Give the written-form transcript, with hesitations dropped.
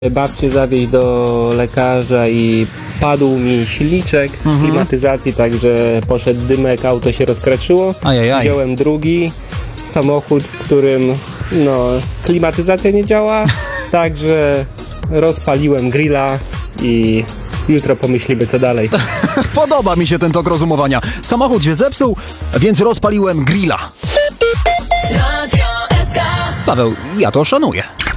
babcię zawieźć do lekarza i padł mi silniczek klimatyzacji, także poszedł dymek, auto się rozkraczyło. Ajajaj. Wziąłem drugi samochód, w którym klimatyzacja nie działa, także rozpaliłem grilla i jutro pomyślimy, co dalej. Podoba mi się ten tok rozumowania. Samochód się zepsuł, więc rozpaliłem grilla. Paweł, ja to szanuję.